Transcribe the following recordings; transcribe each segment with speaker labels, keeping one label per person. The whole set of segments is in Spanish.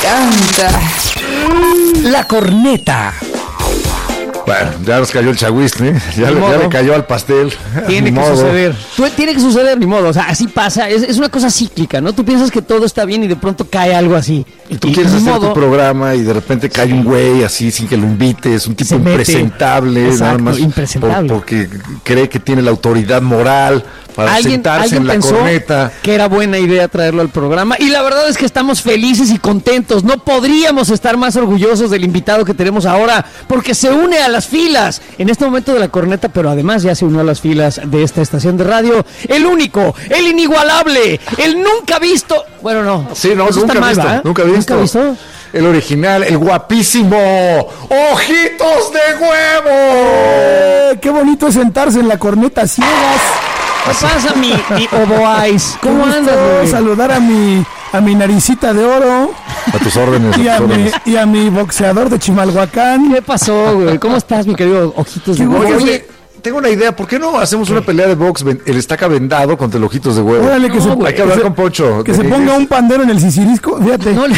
Speaker 1: encanta.
Speaker 2: La corneta.
Speaker 3: Bueno, ya nos cayó el chagüistle, ya le cayó al pastel.
Speaker 2: Tiene que suceder. Tiene que suceder, ni modo. O sea, así pasa. Es una cosa cíclica, ¿no? Tú piensas que todo está bien y de pronto cae algo así.
Speaker 3: Y tú quieres hacer tu programa y de repente cae un güey así sin que lo invites, un tipo impresentable.
Speaker 2: Exacto,
Speaker 3: nada más
Speaker 2: impresentable.
Speaker 3: Porque cree que tiene la autoridad moral para sentarse en la corneta.
Speaker 2: Que era buena idea traerlo al programa. Y la verdad es que estamos felices y contentos. No podríamos estar más orgullosos del invitado que tenemos ahora, porque se une a las filas en este momento de la corneta, pero además ya se unió a las filas de esta estación de radio. El único, el inigualable, el nunca visto. Bueno, no.
Speaker 3: Sí, no, nunca visto. El original, el guapísimo Ojitos de Huevo.
Speaker 4: Qué bonito es sentarse en la corneta ciegas.
Speaker 2: ¿Qué pasa, mi Obo Eyes? ¿Cómo andas, güey?
Speaker 4: Saludar a mi naricita de oro.
Speaker 3: A tus órdenes.
Speaker 4: Y a mi boxeador de Chimalhuacán.
Speaker 2: ¿Qué pasó, güey? ¿Cómo estás, mi querido Ojitos de Huevo?
Speaker 3: Oye, tengo una idea. ¿Por qué no hacemos una pelea de box? El Estaca vendado contra el Ojitos de Huevo.
Speaker 4: Órale,
Speaker 3: hay que hablar con Poncho.
Speaker 4: Que se ponga un pandero en el sisirisco. Fíjate. No,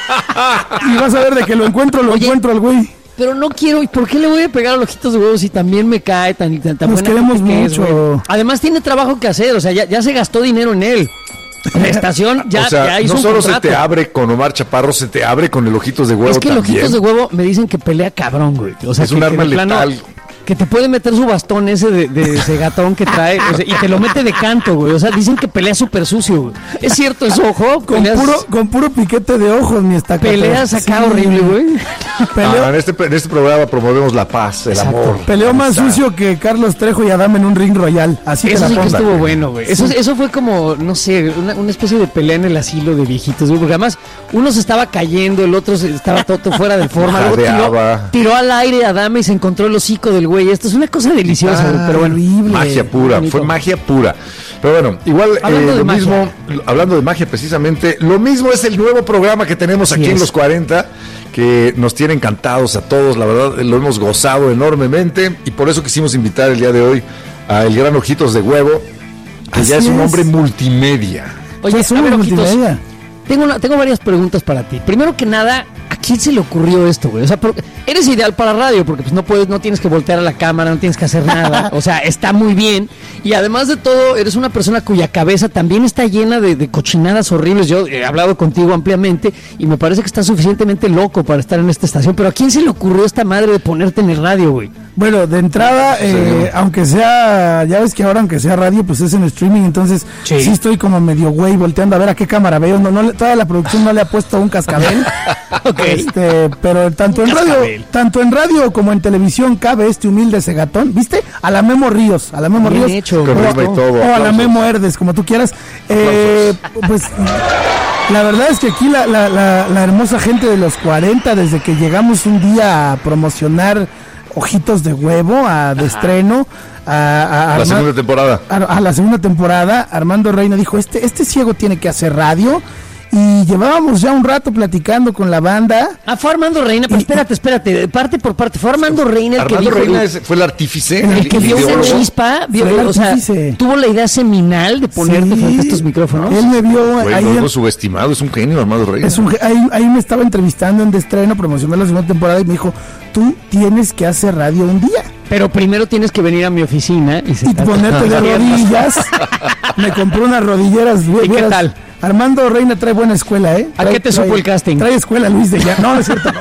Speaker 4: y vas a ver de que lo encuentro al güey.
Speaker 2: Pero no quiero, ¿por qué le voy a pegar a los Ojitos de Huevo si también me cae tan
Speaker 4: Nos queremos mucho.
Speaker 2: Además tiene trabajo que hacer, o sea, ya se gastó dinero en él. La estación ya,
Speaker 3: o sea,
Speaker 2: ya hizo
Speaker 3: no solo
Speaker 2: un contrato.
Speaker 3: Se te abre con Omar Chaparro, se te abre con el Ojitos de Huevo.
Speaker 2: Es que
Speaker 3: también.
Speaker 2: el Ojitos de Huevo me dicen que pelea cabrón, güey. O sea,
Speaker 3: es un arma letal.
Speaker 2: Que te puede meter su bastón ese de gatón que trae, o sea, y te lo mete de canto, güey. O sea, dicen que pelea súper sucio, güey. ¿Es cierto eso, ojo?
Speaker 4: Con puro piquete de ojos, mi Estaca.
Speaker 2: Peleas acá horrible, güey.
Speaker 3: En este programa promovemos la paz, el amor.
Speaker 4: Peleó más sucio que Carlos Trejo y Adame en un ring royal. Así
Speaker 2: eso sí que estuvo bueno, güey. Eso fue como, no sé, una especie de pelea en el asilo de viejitos, güey. Porque además, uno se estaba cayendo, el otro estaba todo fuera de forma. Luego tiró al aire a Adame y se encontró el hocico del güey. Esto es una cosa deliciosa, güey, pero bueno.
Speaker 3: Magia pura, bonito. Fue magia pura. Pero bueno, igual hablando de magia precisamente, lo mismo es el nuevo programa que tenemos aquí en Los 40, que nos tiene encantados a todos, la verdad lo hemos gozado enormemente y por eso quisimos invitar el día de hoy a el gran Ojitos de Huevo, que ya es un hombre multimedia.
Speaker 2: Oye, a ver, Ojitos, tengo varias preguntas para ti. Primero que nada, ¿a quién se le ocurrió esto, güey? O sea, eres ideal para radio porque pues no tienes que voltear a la cámara, no tienes que hacer nada. O sea, está muy bien. Y además de todo, eres una persona cuya cabeza también está llena de cochinadas horribles. Yo he hablado contigo ampliamente y me parece que estás suficientemente loco para estar en esta estación. Pero ¿a quién se le ocurrió esta madre de ponerte en el radio, güey?
Speaker 4: Bueno, de entrada, aunque sea, ya ves que ahora aunque sea radio, pues es en streaming, entonces sí estoy como medio güey volteando a ver a qué cámara veo. Toda la producción no le ha puesto un cascabel.
Speaker 2: Okay.
Speaker 4: Pero tanto en radio como en televisión cabe este humilde segatón, ¿viste? A la Memo Ríos,
Speaker 2: o
Speaker 4: a la Memo Herdes, como tú quieras. Pues la verdad es que aquí la hermosa gente de Los 40, desde que llegamos un día a promocionar Ojitos de Huevo de estreno a
Speaker 3: la segunda temporada.
Speaker 4: A la segunda temporada, Armando Reina dijo, este ciego tiene que hacer radio. Y llevábamos ya un rato platicando con la banda.
Speaker 2: Fue Armando Reina, pero espérate, parte por parte. Fue Armando Reina el que dijo...
Speaker 3: Reina fue el artífice.
Speaker 2: El que vio una chispa, tuvo la idea seminal de ponerte frente a estos micrófonos.
Speaker 4: Él me vio...
Speaker 3: Algo subestimado, es un genio Armando Reina.
Speaker 4: Ahí me estaba entrevistando en de estreno, promocioné la segunda temporada y me dijo, tú tienes que hacer radio un día.
Speaker 2: Pero primero tienes que venir a mi oficina y
Speaker 4: ponerte de rodillas. Me compré unas rodilleras.
Speaker 2: ¿Y qué tal?
Speaker 4: Armando Reina trae buena escuela, ¿eh?
Speaker 2: ¿A qué te supo el casting?
Speaker 4: Trae escuela Luis de ya. No, no es cierto.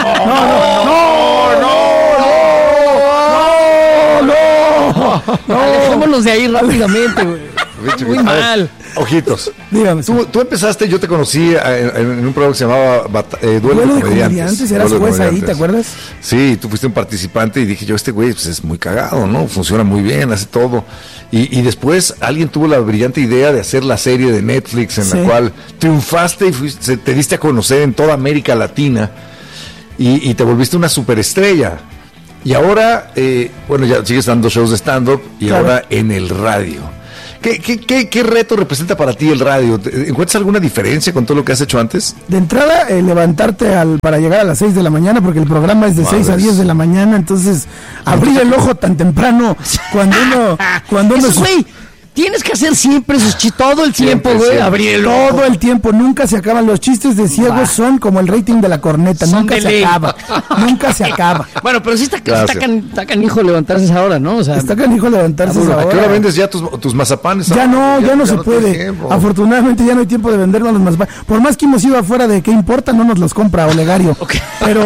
Speaker 2: No. Alejémonos de ahí rápidamente, güey. Muy mal.
Speaker 3: Ojitos.
Speaker 4: Dígame.
Speaker 3: Tú empezaste, yo te conocí en un programa que se llamaba Duelo de Comediantes.
Speaker 4: Eras juez ahí, ¿te acuerdas?
Speaker 3: Sí, tú fuiste un participante y dije yo, este güey pues es muy cagado, ¿no? Funciona muy bien, hace todo. Y después alguien tuvo la brillante idea de hacer la serie de Netflix en la cual triunfaste y te diste a conocer en toda América Latina y te volviste una superestrella. Y ahora, ya sigues dando shows de stand-up y ahora en el radio. ¿Qué reto representa para ti el radio? ¿Encuentras alguna diferencia con todo lo que has hecho antes?
Speaker 4: De entrada, levantarte para llegar a las 6 de la mañana, porque el programa es de 6 a 10 de la mañana, entonces abrir el ojo tan temprano cuando uno
Speaker 2: Güey, Tienes que hacer siempre esos chistes, todo el tiempo, güey, abrir el ojo.
Speaker 4: Todo el tiempo, nunca se acaban. Los chistes de ciegos son como el rating de la corneta, nunca se acaba. Nunca se acaba.
Speaker 2: Bueno, pero sí está canijo levantarse esa hora, ¿no? O sea,
Speaker 4: está canijo levantarse esa hora.
Speaker 3: ¿A qué hora vendes ya tus mazapanes?
Speaker 4: Ya no se puede. Afortunadamente ya no hay tiempo de vendernos los mazapanes. Por más que hemos ido afuera de qué importa, no nos los compra Olegario.
Speaker 2: Okay.
Speaker 4: Pero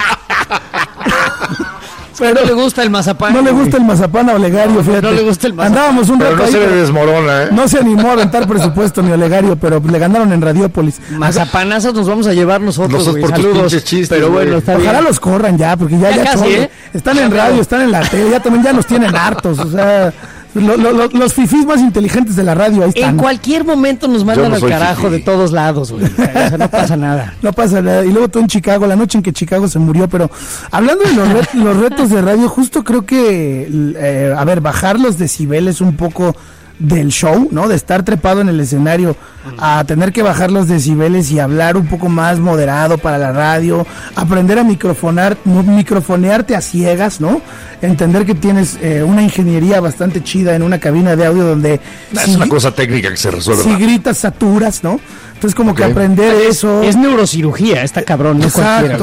Speaker 2: no le gusta el mazapán.
Speaker 4: No le gusta el mazapán a Olegario, fíjate.
Speaker 2: No le gusta el mazapán.
Speaker 4: Andábamos un rato
Speaker 3: no
Speaker 4: ahí,
Speaker 3: se le desmorona, ¿eh?
Speaker 4: No se animó a aventar presupuesto ni Olegario, pero le ganaron en Radiópolis.
Speaker 2: Mazapanazos nos vamos a llevar nosotros,
Speaker 3: güey.
Speaker 2: Saludos.
Speaker 3: Chistes,
Speaker 2: pero bueno, está bien.
Speaker 4: Ojalá los corran ya, porque ya
Speaker 2: casi,
Speaker 4: están en radio, están en la tele, ya nos tienen hartos, o sea... Los fifís más inteligentes de la radio, ahí están.
Speaker 2: En cualquier momento nos mandan al carajo fifí de todos lados, güey. O sea, no pasa nada.
Speaker 4: No pasa nada. Y luego todo en Chicago, la noche en que Chicago se murió. Pero hablando de los retos de radio, justo creo que, bajar los decibeles un poco del show, ¿no? De estar trepado en el escenario a tener que bajar los decibeles y hablar un poco más moderado para la radio, aprender a microfonearte a ciegas, ¿no? Entender que tienes una ingeniería bastante chida en una cabina de audio donde...
Speaker 3: Es una cosa técnica que se resuelve.
Speaker 4: Si gritas, saturas, ¿no? Entonces como que aprender eso...
Speaker 2: Es neurocirugía, está cabrón, no
Speaker 4: exacto.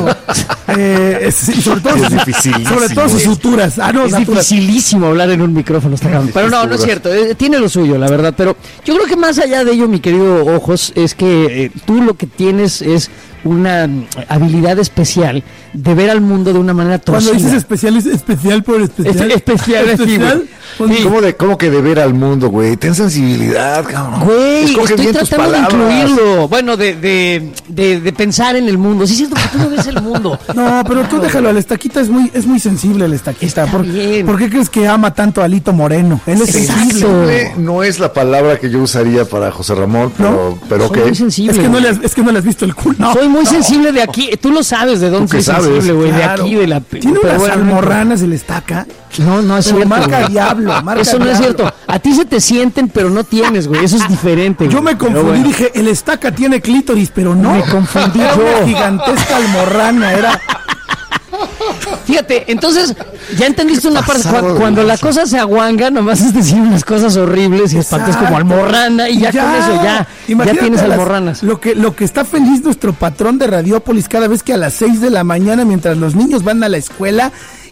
Speaker 4: Sobre todo sus suturas.
Speaker 2: Es dificilísimo hablar en un micrófono, está cabrón. Pero no es cierto, tiene lo suyo, la verdad. Pero yo creo que más allá de ello, mi querido Ojos, es que tú lo que tienes es una habilidad especial de ver al mundo de una manera torcida.
Speaker 4: Cuando dices especial, ¿es especial por especial?
Speaker 2: ¿Especial?
Speaker 3: Sí. ¿Cómo que de ver al mundo, güey? Ten sensibilidad, cabrón.
Speaker 2: Güey, estoy tratando de incluirlo. Bueno, de pensar en el mundo. Sí, es cierto que tú no ves el mundo.
Speaker 4: No, pero tú déjalo, el Estaquita es muy sensible, el Estaquita. ¿Por qué crees que ama tanto a Lito Moreno? Él es sensible.
Speaker 3: No es la palabra que yo usaría para José Ramón, pero
Speaker 2: soy muy sensible.
Speaker 4: Es que no le has visto el culo.
Speaker 2: Soy muy sensible de aquí. Tú lo sabes de dónde soy sensible, güey. Claro. De aquí, de la...
Speaker 4: Tiene unas almorranas el Estaca.
Speaker 2: No es cierto.
Speaker 4: Marca diablo.
Speaker 2: Eso no es cierto. A ti se te sienten, pero no tienes, güey. Eso es diferente.
Speaker 4: Yo me confundí, dije, el Estaca tiene clítoris, pero no.
Speaker 2: Me confundí
Speaker 4: era
Speaker 2: yo.
Speaker 4: Una gigantesca almorrana, era...
Speaker 2: Fíjate, entonces, ya entendiste una parte. Cuando la cosa se aguanga, nomás es decir unas cosas horribles y espantas como almorrana y ya con eso ya tienes almorranas.
Speaker 4: Lo que está feliz nuestro patrón de Radiópolis cada vez que a las 6 de la mañana, mientras los niños van a la escuela,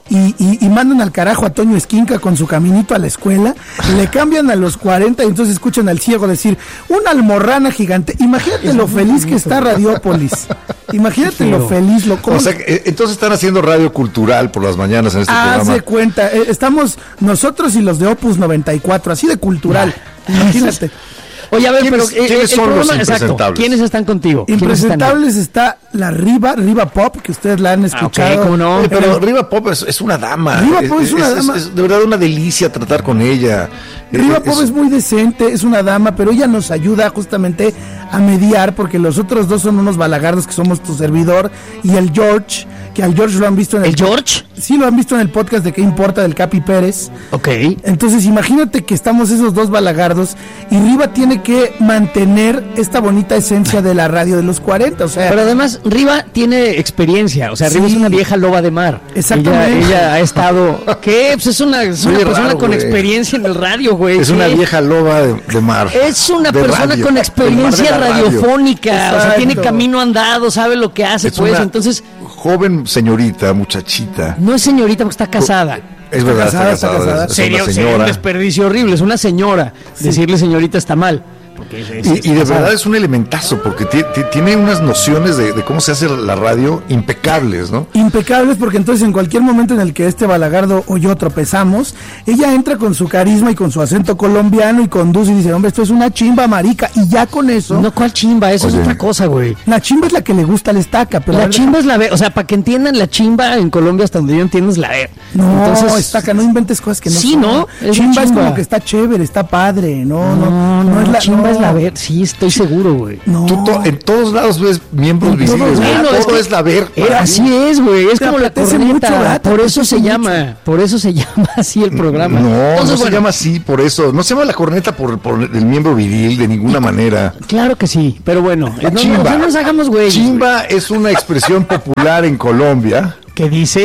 Speaker 4: y mandan al carajo a Toño Esquinca con su caminito a la escuela, le cambian a los 40 y entonces escuchan al ciego decir, una almorrana gigante. Imagínate lo feliz que está Radiópolis. Imagínate lo feliz,
Speaker 3: O sea, entonces están haciendo radio cultural por las mañanas en este programa.
Speaker 4: Haz de cuenta, estamos nosotros y los de Opus 94, así de cultural. Imagínate.
Speaker 2: Oye, a ver,
Speaker 3: ¿quiénes son los impresentables?
Speaker 2: ¿Quiénes están contigo?
Speaker 4: Impresentables está la Riva Pop, que ustedes la han escuchado.
Speaker 2: ¿Cómo no?
Speaker 3: Pero Riva Pop es una dama.
Speaker 4: Riva Pop es una dama.
Speaker 3: Es de verdad una delicia tratar con ella.
Speaker 4: Riva Pop es muy decente, es una dama, pero ella nos ayuda justamente a mediar, porque los otros dos son unos balagardos que somos tu servidor y el George, que al George lo han visto en
Speaker 2: ¿El George?
Speaker 4: Sí, lo han visto en el podcast de ¿Qué importa? Del Capi Pérez.
Speaker 2: Ok.
Speaker 4: Entonces imagínate que estamos esos dos balagardos y Riva tiene que mantener esta bonita esencia de la radio de los 40, o sea...
Speaker 2: Pero además Riva tiene experiencia, o sea, Riva es una vieja loba de mar.
Speaker 4: Exactamente.
Speaker 2: Ella ha estado... ¿Qué? Pues es una persona con experiencia en el radio, güey.
Speaker 3: Es una vieja loba de mar.
Speaker 2: Es una persona con experiencia radiofónica,
Speaker 4: Exacto.
Speaker 2: O sea, tiene camino andado, sabe lo que hace, pues, entonces...
Speaker 3: Joven señorita, muchachita.
Speaker 2: No es señorita porque está casada.
Speaker 3: Es verdad, está casada.
Speaker 2: Sería un desperdicio horrible, es una señora. Sí. Decirle señorita está mal.
Speaker 3: Y de verdad es un elementazo, porque tiene unas nociones de cómo se hace la radio impecables, ¿no?
Speaker 4: Impecables, porque entonces en cualquier momento en el que este balagardo o yo tropezamos, ella entra con su carisma y con su acento colombiano y conduce y dice, hombre, esto es una chimba, marica, y ya con eso...
Speaker 2: No, ¿cuál chimba? Eso es otra cosa, güey.
Speaker 4: La chimba es la que le gusta al Estaca, pero...
Speaker 2: La chimba es la o sea, para que entiendan, la chimba en Colombia, hasta donde yo entiendo, es la
Speaker 4: No, entonces, Estaca, no inventes cosas que no
Speaker 2: sí,
Speaker 4: son.
Speaker 2: ¿no?
Speaker 4: Chimba es como que está chévere, está padre, no es la...
Speaker 2: Chimba es la sí, estoy seguro, güey.
Speaker 3: No. En todos lados ves miembros visibles. Todo es la ver.
Speaker 2: Así es, güey. Es como la corneta. Por eso se llama así el programa.
Speaker 3: No se llama así por eso. No se llama la corneta por el miembro viril de ninguna manera.
Speaker 2: Claro que sí, pero bueno. No nos hagamos, güey.
Speaker 3: Chimba es una expresión popular en Colombia.
Speaker 2: ¿Qué dice?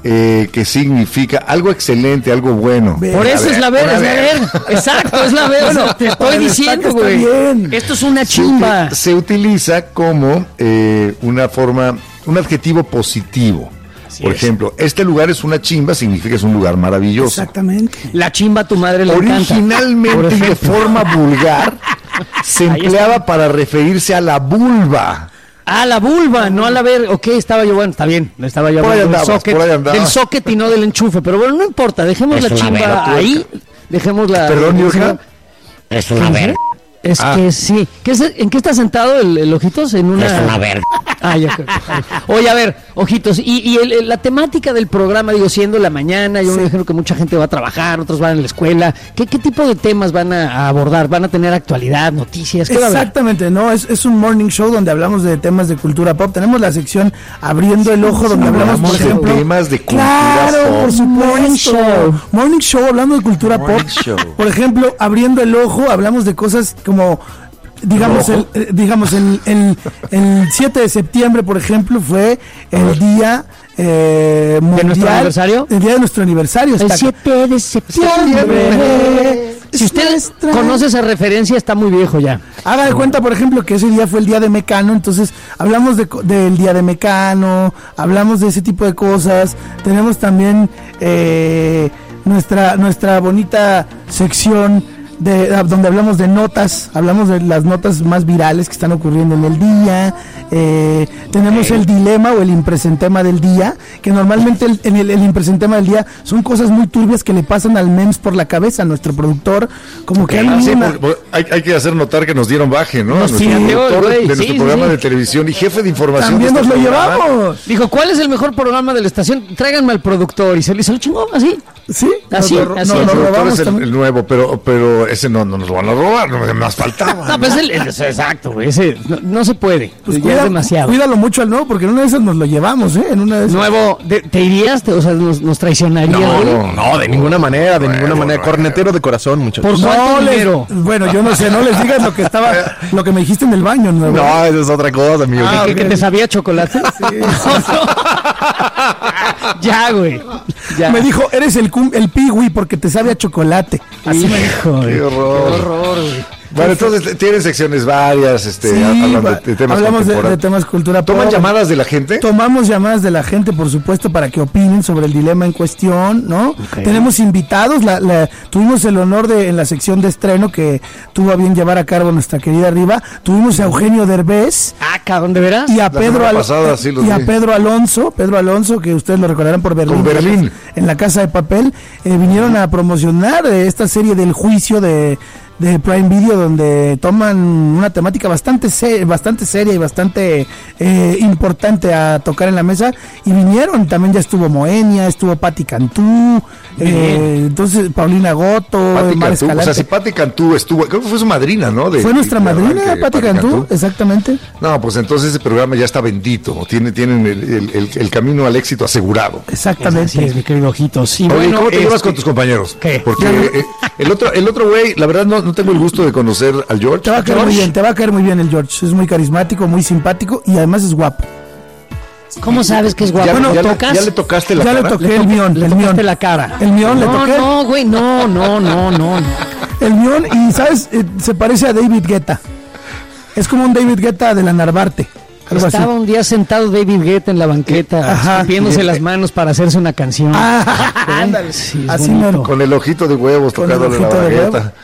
Speaker 3: que significa algo excelente, algo bueno.
Speaker 2: Por eso es la ver. Exacto, es la ver. Bueno, te estoy diciendo, güey. Esto es una chimba.
Speaker 3: Se utiliza como un adjetivo positivo. Por ejemplo, este lugar es una chimba, significa que es un lugar maravilloso.
Speaker 4: Exactamente.
Speaker 2: La chimba a tu madre le encanta.
Speaker 3: Originalmente y de forma vulgar se empleaba para referirse a la vulva.
Speaker 2: Ah, la vulva, no a la ver. Ok, estaba yo, bueno, está bien. Estaba yo hablando del socket y no del enchufe. Pero bueno, no importa, dejemos la chimba ahí. Dejemos la.
Speaker 3: Perdón, Yorka.
Speaker 1: Es una verga.
Speaker 2: Es que sí. ¿En qué está sentado el Ojitos? En una...
Speaker 1: Es una verga.
Speaker 2: Ya. Oye, a ver, Ojitos, y la temática del programa, digo, siendo la mañana, yo me imagino que mucha gente va a trabajar, otros van a la escuela. ¿Qué tipo de temas van a abordar? ¿Van a tener actualidad, noticias? ¿Qué
Speaker 4: Exactamente, no, es un morning show donde hablamos de temas de cultura pop. Tenemos la sección Abriendo el Ojo, donde hablamos, por ejemplo,
Speaker 3: de temas de cultura pop.
Speaker 4: Por supuesto. Morning show hablando de cultura pop. Por ejemplo, Abriendo el Ojo, hablamos de cosas como digamos el 7 de septiembre, por ejemplo, fue el día mundial,
Speaker 2: ¿de nuestro aniversario?
Speaker 4: El día de nuestro aniversario.
Speaker 2: El 7 de septiembre. Si usted conoce esa referencia, está muy viejo ya.
Speaker 4: Haga de cuenta, por ejemplo, que ese día fue el día de Mecano, entonces hablamos del día de Mecano, hablamos de ese tipo de cosas. Tenemos también nuestra bonita sección donde hablamos de notas, hablamos de las notas más virales que están ocurriendo en el día. Tenemos el dilema o el impresentema del día, que normalmente el impresentema del día son cosas muy turbias que le pasan al MEMS por la cabeza a nuestro productor, como que
Speaker 3: hay que hacer notar que nos dieron baje, ¿no?
Speaker 2: Nuestro
Speaker 3: productor de nuestro programa de televisión y jefe de información.
Speaker 4: También nos lo llevamos.
Speaker 2: Dijo, ¿cuál es el mejor programa de la estación? Tráiganme al productor, y se lo chingó así.
Speaker 4: Sí,
Speaker 2: así.
Speaker 3: El productor es el nuevo, pero ese no nos lo van a robar, no nos faltaba.
Speaker 2: No, pues exacto, güey, ese no se puede. Pues ya es demasiado.
Speaker 4: Cuídalo mucho al nuevo, porque en una de esas nos lo llevamos, en una de esas.
Speaker 2: Nuevo, ¿te irías? O sea, nos traicionaría.
Speaker 5: No, de ninguna manera, cornetero de corazón, muchachos.
Speaker 2: ¿Por cuánto dinero?
Speaker 4: Bueno, yo no sé, no les digas lo que me dijiste en el baño, nuevo.
Speaker 5: No, eso es otra cosa, amigo.
Speaker 2: ¿Que te sabía chocolate? Sí. Ya, güey. Ya.
Speaker 4: Me dijo, eres el Piwi porque te sabe a chocolate.
Speaker 2: Así me dijo.
Speaker 3: Qué horror,
Speaker 2: güey.
Speaker 3: Bueno, entonces tienen secciones varias,
Speaker 4: sí,
Speaker 3: hablamos
Speaker 4: de temas cultura pop.
Speaker 3: ¿Toman llamadas de la gente?
Speaker 4: Tomamos llamadas de la gente, por supuesto, para que opinen sobre el dilema en cuestión, ¿no? Okay. Tenemos invitados, tuvimos el honor en la sección de estreno que tuvo a bien llevar a cabo nuestra querida Riva, tuvimos a Eugenio Derbez.
Speaker 2: Cabrón, ¿de veras?
Speaker 4: Y a Pedro Alonso, que ustedes lo recordarán por Berlín. En la Casa de Papel, vinieron a promocionar esta serie del juicio de Prime Video, donde toman una temática bastante seria y bastante importante a tocar en la mesa, y vinieron, también ya estuvo Moenia, estuvo Patti Cantú, entonces Paulina Goto,
Speaker 3: Mar Escalante. O sea, si Patti Cantú estuvo, creo que fue su madrina, ¿no?
Speaker 4: Fue nuestra madrina, Patti Cantú, exactamente.
Speaker 3: No, pues entonces ese programa ya está bendito, tienen el camino al éxito asegurado.
Speaker 4: Exactamente.
Speaker 2: Así es, mi querido Ojitos.
Speaker 3: Y oye, ¿cómo te llevas con tus compañeros?
Speaker 2: ¿Qué?
Speaker 3: Porque el otro güey, la verdad no tengo el gusto de conocer al George.
Speaker 4: Te va a caer muy bien el George. Es muy carismático, muy simpático y además es guapo.
Speaker 2: ¿Cómo sabes que es guapo?
Speaker 3: ¿Ya le tocaste la cara?
Speaker 4: Ya le toqué el mión.
Speaker 2: Le tocaste la cara.
Speaker 4: El mión le toqué.
Speaker 2: No, güey, no.
Speaker 4: El mión, y ¿sabes? Se parece a David Guetta. Es como un David Guetta de la Narvarte.
Speaker 2: Estaba un día sentado David Guetta en la banqueta, escupiéndose las manos para hacerse una canción.
Speaker 4: Ándale.
Speaker 2: Sí,
Speaker 4: así
Speaker 3: con el ojito de huevos tocándole la bagueta.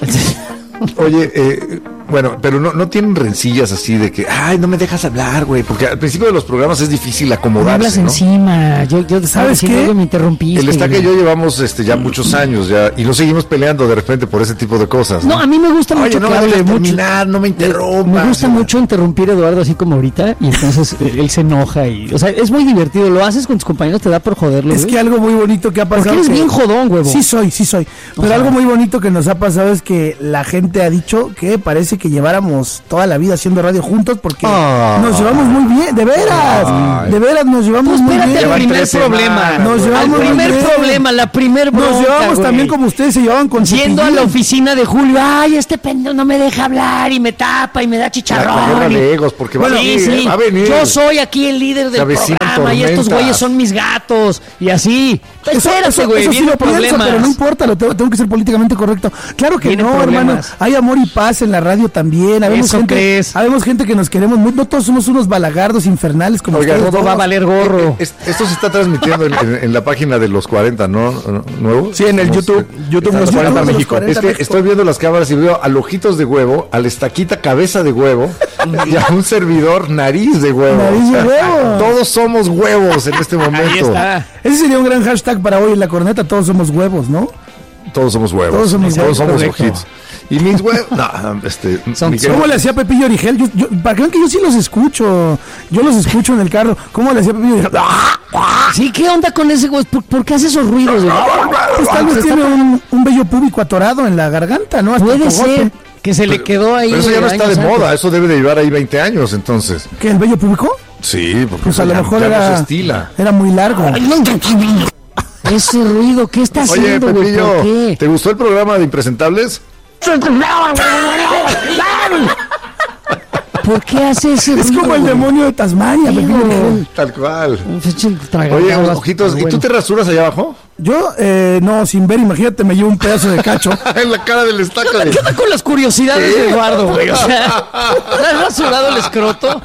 Speaker 3: Oye, bueno, pero no tienen rencillas así de que, ay, no me dejas hablar, güey, porque al principio de los programas es difícil acomodarse,
Speaker 2: hablas
Speaker 3: ¿no?
Speaker 2: encima, yo ¿sabes qué? Me interrumpiste.
Speaker 3: El Estaca y yo llevamos ya muchos años ya y nos seguimos peleando de repente por ese tipo de cosas.
Speaker 2: No, a mí me gusta mucho
Speaker 3: que hable mucho. No me interrumpas.
Speaker 2: Me gusta mucho interrumpir a Eduardo así como ahorita, y entonces él se enoja o sea, es muy divertido. Lo haces con tus compañeros, te da por joderlo.
Speaker 4: Es que algo muy bonito que ha pasado.
Speaker 2: Porque eres bien jodón, huevo.
Speaker 4: Sí soy. Pero algo muy bonito que nos ha pasado es que la gente ha dicho que parece que lleváramos toda la vida haciendo radio juntos porque nos llevamos muy bien, de veras nos llevamos muy bien.
Speaker 2: El primer problema.
Speaker 4: Nos llevamos
Speaker 2: el primer problema, la primer bronca,
Speaker 4: nos llevamos también como ustedes se llevaban con
Speaker 2: yendo a la oficina de Julio, ay, este pendejo no me deja hablar y me tapa y me da chicharrón.
Speaker 3: La guerra de egos, porque va a venir.
Speaker 2: Yo soy aquí el líder del programa y estos güeyes son mis gatos y así. Espérate, güey,
Speaker 4: eso sí lo pienso, pero no importa, tengo que ser políticamente correcto. Claro que no, hermano. Hay amor y paz en la radio también. Habemos gente que nos queremos mucho. No todos somos unos balagardos infernales como ustedes.
Speaker 2: Todo va a valer gorro.
Speaker 3: Esto se está transmitiendo en la página de los 40, ¿no? ¿Nuevo?
Speaker 5: Sí, en el YouTube los 40 México.
Speaker 3: Es que estoy viendo las cámaras y veo al Ojitos de Huevo, al Estaquita Cabeza de Huevo y a un servidor Nariz de Huevo.
Speaker 4: Nariz de Huevo.
Speaker 3: Todos somos huevos en este momento.
Speaker 2: Ahí está.
Speaker 4: Ese sería un gran hashtag para hoy en La Corneta. Todos somos huevos, ¿no?
Speaker 3: Todos somos huevos. Todos somos ojitos. Y mis huevos.
Speaker 4: ¿Cómo le hacía Pepillo Origel? Para que vean que yo sí los escucho. Yo los escucho en el carro. ¿Cómo le hacía Pepillo Origel?
Speaker 2: Sí, ¿qué onda con ese güey? ¿Por qué hace esos ruidos?
Speaker 4: Pues tal vez tiene un vello púbico atorado en la garganta, ¿no? Hasta
Speaker 2: puede ser que se le quedó ahí.
Speaker 3: Pero eso ya no está de moda. Eso debe de llevar ahí 20 años, entonces.
Speaker 4: ¿Qué, el vello púbico?
Speaker 3: Sí, porque
Speaker 4: pues a lo mejor era muy largo.
Speaker 2: Ese ruido, ¿qué está haciendo,
Speaker 3: güey? Oye, Pepillo,
Speaker 2: ¿por qué?
Speaker 3: ¿te gustó el programa de Impresentables?
Speaker 2: ¿Por qué hace ese ruido?
Speaker 4: Es como el demonio de Tasmania, Pepillo.
Speaker 3: Tal cual. Oye, Ojitos, ¿y tú te rasuras allá abajo?
Speaker 4: Yo, no, sin ver, imagínate, me llevo un pedazo de cacho.
Speaker 3: En la cara del Estaca.
Speaker 2: ¿Qué onda con las curiosidades de Eduardo, güey? O sea, ¿te has rasurado el escroto?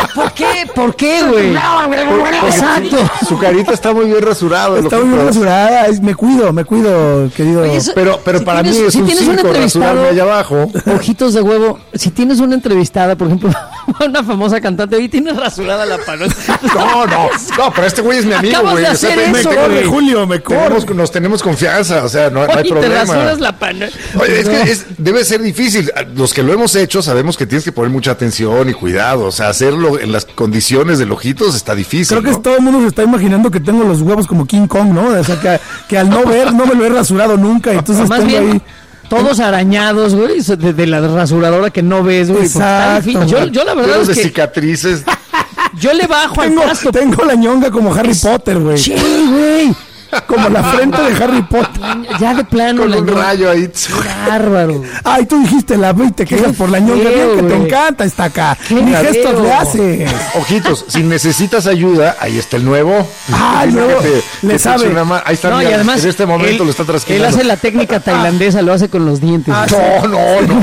Speaker 2: ¿Por qué, güey? Exacto.
Speaker 3: Su carita está muy bien rasurada.
Speaker 4: Está muy bien rasurada. Me cuido, querido.
Speaker 2: Oye,
Speaker 3: pero para mí es un circo rasurarme allá abajo.
Speaker 2: Ojitos de Huevo, si tienes una entrevistada, por ejemplo, una famosa cantante, hoy tienes rasurada la pano.
Speaker 3: No, pero este güey es mi amigo, güey.
Speaker 2: Acabas de hacer eso,
Speaker 3: güey. Julio, nos tenemos confianza, o sea, no hay problema.
Speaker 2: Te rasuras la pana.
Speaker 3: Oye, es que debe ser difícil. Los que lo hemos hecho sabemos que tienes que poner mucha atención y cuidado. O sea, hacerlo en las condiciones del Ojitos está difícil.
Speaker 4: Creo que todo el mundo se está imaginando que tengo los huevos como King Kong, ¿no? O sea, que al no ver, no me lo he rasurado nunca. Entonces
Speaker 2: más bien, ahí todos arañados, güey, de la rasuradora que no ves, güey.
Speaker 4: Exacto.
Speaker 2: Yo la verdad es que
Speaker 3: cicatrices.
Speaker 2: Yo le bajo al pasto.
Speaker 4: Tengo la ñonga como Harry Potter, güey.
Speaker 2: Sí, güey.
Speaker 4: Como la frente de Harry Potter.
Speaker 2: Ya de plano.
Speaker 3: Con un rayo ahí.
Speaker 2: Bárbaro.
Speaker 4: Ay, tú dijiste la ve y te quejas por la ñonga. Bien que te encanta, Estaca. Ni gestos le haces.
Speaker 3: Ojitos, si necesitas ayuda, ahí está el nuevo.
Speaker 4: El nuevo. Le sabe.
Speaker 3: Ahí está.
Speaker 2: No, y además,
Speaker 3: en este momento lo está trasquilando.
Speaker 2: Él hace la técnica tailandesa, lo hace con los dientes.
Speaker 3: No.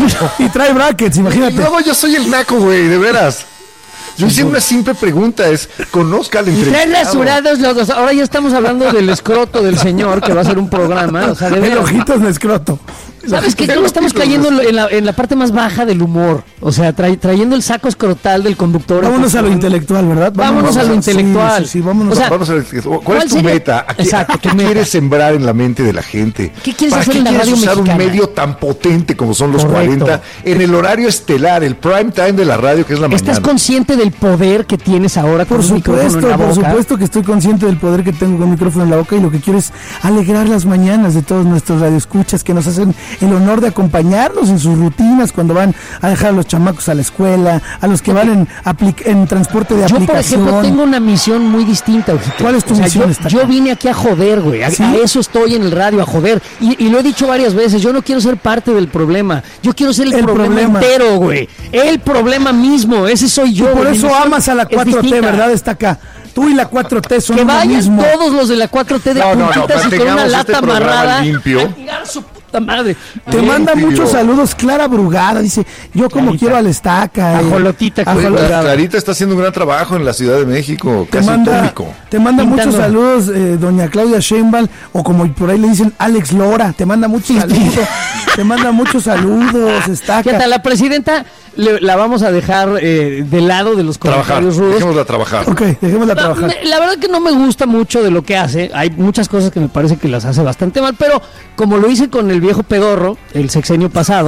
Speaker 4: Y trae brackets, imagínate.
Speaker 3: Y luego yo soy el naco, güey, de veras. Yo hice una simple pregunta, conozca al entrevistado.
Speaker 2: Tres rasurados los dos. Ahora ya estamos hablando del escroto del señor, que va a hacer un programa. O sea, de
Speaker 4: ojitos de escroto.
Speaker 2: ¿Sabes qué? Creo estamos cayendo en la parte más baja del humor. O sea, trayendo el saco escrotal del conductor.
Speaker 4: Vámonos a lo intelectual, ¿verdad?
Speaker 2: Vámonos a lo intelectual.
Speaker 4: Sí, vámonos.
Speaker 3: O sea, ¿cuál es tu meta? ¿Qué quieres sembrar en la mente de la gente?
Speaker 2: ¿Qué quieres hacer en la radio mexicana?
Speaker 3: Usar un medio tan potente como son los 40 en el horario estelar, el prime time de la radio, que es la mañana?
Speaker 2: ¿Estás consciente del poder que tienes ahora con un micrófono en la boca?
Speaker 4: Por supuesto que estoy consciente del poder que tengo con un micrófono en la boca, y lo que quiero es alegrar las mañanas de todos nuestros radioescuchas que nos hacen el honor de acompañarnos en sus rutinas cuando van a dejar a los chamacos a la escuela, a los que van en transporte de aplicación. Yo, por ejemplo,
Speaker 2: tengo una misión muy distinta, Ojito.
Speaker 4: ¿Cuál es tu misión?
Speaker 2: Yo vine aquí a joder, güey. ¿Sí? A eso estoy en el radio, a joder. Y lo he dicho varias veces, yo no quiero ser parte del problema. Yo quiero ser el problema entero, güey. El problema mismo, ese soy yo.
Speaker 4: Y por eso amas a la 4T, ¿verdad? Está acá. Tú y la 4T son
Speaker 2: que vayan
Speaker 4: mismo.
Speaker 2: Todos los de la 4T de puntitas y con una lata amarrada
Speaker 3: limpio.
Speaker 2: A tirar su puta madre.
Speaker 4: Te manda muchos saludos Clara Brugada, dice, yo como Clarita. Quiero al Estaca.
Speaker 2: Ajolotita.
Speaker 3: Clarita está haciendo un gran trabajo en la Ciudad de México, casi utópico.
Speaker 4: Te manda muchos saludos doña Claudia Sheinbaum, o como por ahí le dicen Alex Lora, te manda muchos saludos. Te manda muchos saludos, Estaca.
Speaker 2: Fíjate, la presidenta la vamos a dejar de lado de los comentarios rudos.
Speaker 3: Dejémosla trabajar.
Speaker 4: Ok, dejémosla trabajar.
Speaker 2: La verdad que no me gusta mucho de lo que hace. Hay muchas cosas que me parece que las hace bastante mal, pero como lo hice con el viejo pedorro, el sexenio pasado,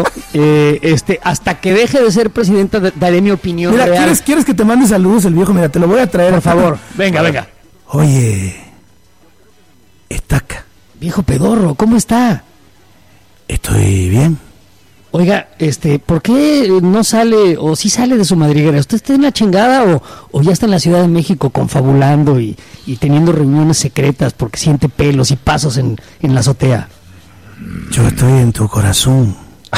Speaker 2: hasta que deje de ser presidenta daré mi opinión.
Speaker 4: Mira, real. ¿Quieres que te mande saludos el viejo? Mira, te lo voy a traer.
Speaker 2: Por favor, venga.
Speaker 4: Oye, Estaca.
Speaker 2: Viejo pedorro, ¿cómo está?
Speaker 4: Estoy bien.
Speaker 2: Oiga, ¿por qué no sale, o sí sale de su madriguera? ¿Usted está en la chingada o ya está en la Ciudad de México confabulando y teniendo reuniones secretas porque siente pelos y pasos en la azotea?
Speaker 4: Yo estoy en tu corazón.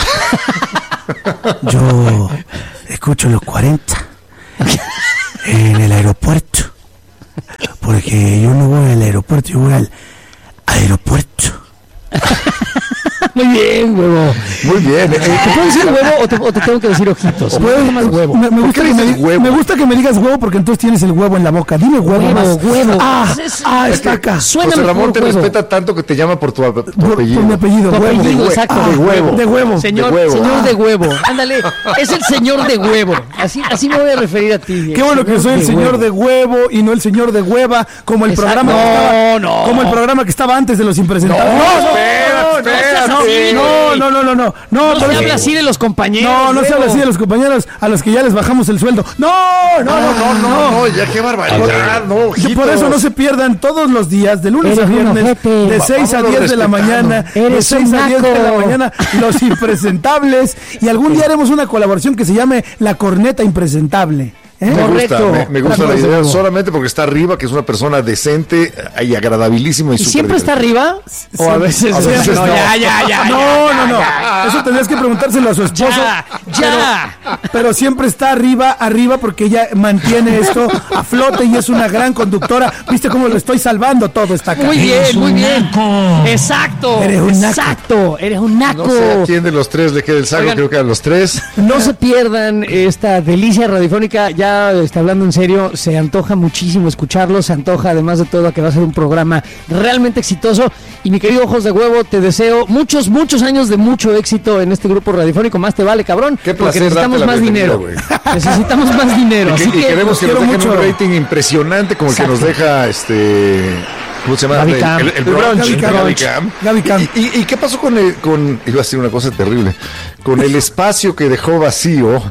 Speaker 4: Yo escucho los 40 en el aeropuerto. Porque yo no voy al aeropuerto, yo voy al aeropuerto.
Speaker 2: Muy bien, huevo.
Speaker 3: Muy bien.
Speaker 2: ¿Te puedo decir huevo o te tengo que decir ojitos?
Speaker 4: Huevo más huevo. Me gusta que me digas huevo porque entonces tienes el huevo en la boca. Dime huevo más.
Speaker 2: Huevo.
Speaker 4: Está acá.
Speaker 3: Suena José Ramón te respeta tanto que te llama por tu apellido.
Speaker 4: Por mi apellido.
Speaker 2: Tu apellido, exacto.
Speaker 3: De huevo.
Speaker 4: De huevo.
Speaker 2: Señor de huevo. Ándale, es el señor de huevo. Así me voy a referir a ti.
Speaker 4: Qué bueno que soy el señor de huevo y no el señor de hueva, como el programa como el programa que estaba antes de Los Impresentables. No,
Speaker 2: se habla así de los compañeros.
Speaker 4: No se habla así de los compañeros a los que ya les bajamos el sueldo. No,
Speaker 3: ya qué barbaridad, no,
Speaker 4: por eso no se pierdan todos los días, de lunes a viernes, de 6 a 10 de la mañana, de 6 a 10 de la mañana, Los Impresentables, y algún día haremos una colaboración que se llame La Corneta Impresentable.
Speaker 3: Correcto. Me gusta la idea, solamente porque está arriba, que es una persona decente y agradabilísimo. ¿Y
Speaker 2: siempre está arriba?
Speaker 3: ¿O a veces
Speaker 2: no?
Speaker 4: No. Eso tendrías que preguntárselo a su esposo. Pero siempre está arriba porque ella mantiene esto a flote y es una gran conductora. ¿Viste cómo lo estoy salvando? Todo está acá.
Speaker 2: Muy bien. Exacto. Eres un naco.
Speaker 3: No sé a quién de los tres le queda el saco. Oigan, creo que a los tres.
Speaker 2: No se pierdan esta delicia radiofónica. Ya está hablando en serio, se antoja muchísimo escucharlo, se antoja además de todo que va a ser un programa realmente exitoso. Y mi querido Ojos de Huevo, te deseo muchos años de mucho éxito en este grupo radiofónico. Más te vale, cabrón, porque necesitamos más dinero. Necesitamos más dinero.
Speaker 3: Y queremos que nos dejen un rating impresionante como el que nos deja ¿cómo se llama? El brunch.
Speaker 4: Gaby Cam.
Speaker 3: ¿Y qué pasó con iba a decir una cosa terrible, con el espacio que dejó vacío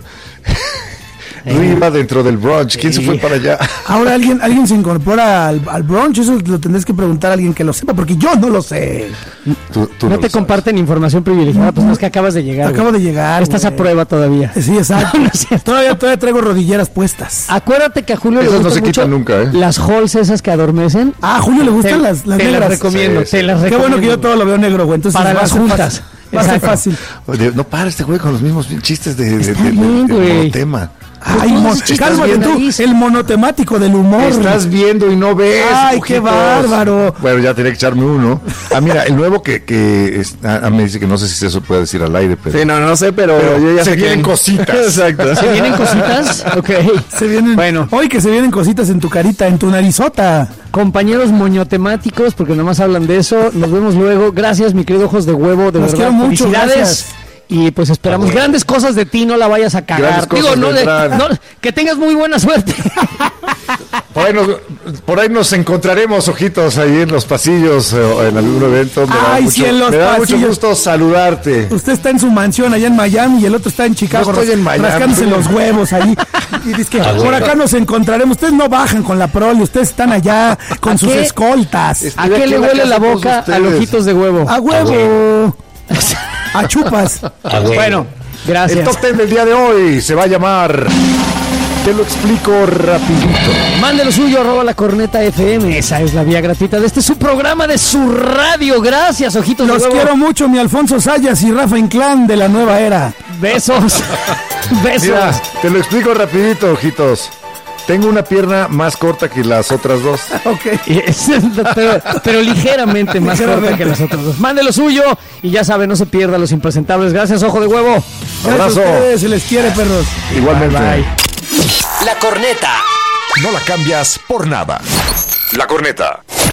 Speaker 3: Riva dentro del brunch? ¿Quién se fue para allá?
Speaker 4: Ahora alguien se incorpora al brunch. Eso lo tendrás que preguntar a alguien que lo sepa, porque yo no lo sé.
Speaker 2: Tú no te comparten información privilegiada, pues no es que acabas de llegar.
Speaker 4: Acabo de llegar.
Speaker 2: Estás a prueba todavía.
Speaker 4: Sí, exacto. Todavía traigo rodilleras puestas.
Speaker 2: Acuérdate que a Julio le
Speaker 3: gustan
Speaker 2: no se
Speaker 3: mucho
Speaker 2: quitan
Speaker 3: nunca,
Speaker 2: las halls esas que adormecen.
Speaker 4: A Julio le gustan las negras.
Speaker 2: Te las recomiendo.
Speaker 4: Qué bueno que yo todo lo veo negro, güey. Entonces
Speaker 2: para las juntas.
Speaker 4: Va a ser fácil.
Speaker 3: Oye, no para este güey con los mismos chistes de monotema.
Speaker 4: Ay, cálmate tú, el monotemático del humor.
Speaker 3: Estás viendo y no ves.
Speaker 4: Ay, qué bárbaro.
Speaker 3: Bueno, ya tenía que echarme uno. Mira, el nuevo que me dice que no sé si eso puede decir al aire, pero...
Speaker 5: Sí, no sé, pero yo ya
Speaker 3: se vienen cositas.
Speaker 5: Exacto.
Speaker 2: ¿Se vienen cositas? Ok.
Speaker 4: Se vienen,
Speaker 2: bueno.
Speaker 4: Hoy que se vienen cositas en tu carita, en tu narizota.
Speaker 2: Compañeros moñotemáticos, porque nomás hablan de eso. Nos vemos luego. Gracias, mi querido Ojos de Huevo. De verdad,
Speaker 4: quiero mucho,
Speaker 2: felicidades.
Speaker 4: Gracias.
Speaker 2: Y pues esperamos grandes cosas de ti, no la vayas a cagar. Digo, que tengas muy buena suerte.
Speaker 3: Por ahí nos encontraremos, ojitos, ahí en los pasillos o en algún evento. Me da mucho gusto saludarte.
Speaker 4: Usted está en su mansión allá en Miami y el otro está en Chicago.
Speaker 3: Yo estoy en Miami.
Speaker 4: Rascándose los huevos ahí. Y dice que por acá nos encontraremos. Ustedes no bajan con la prole, ustedes están allá con sus escoltas.
Speaker 2: ¿A qué le huele la boca a los Ojitos de Huevo?
Speaker 4: A huevo. A chupas.
Speaker 2: Bueno, gracias.
Speaker 3: El top 10 del día de hoy se va a llamar... Te lo explico rapidito.
Speaker 2: Mande lo suyo, @lacorneta.fm. Esa es la vía gratuita de este su programa de su radio. Gracias, Ojitos de Huevo.
Speaker 4: Los quiero mucho, mi Alfonso Sayas y Rafa Inclán de la nueva era.
Speaker 2: Besos.
Speaker 3: Mira, te lo explico rapidito, ojitos. Tengo una pierna más corta que las otras dos.
Speaker 4: Ok.
Speaker 2: pero ligeramente más corta que las otras dos. Mande lo suyo y ya sabe, no se pierda Los Impresentables. Gracias, Ojo de Huevo.
Speaker 3: Abrazo.
Speaker 4: Se les quiere, perros.
Speaker 3: Igualmente.
Speaker 2: Bye.
Speaker 1: La Corneta.
Speaker 6: No la cambias por nada.
Speaker 1: La Corneta.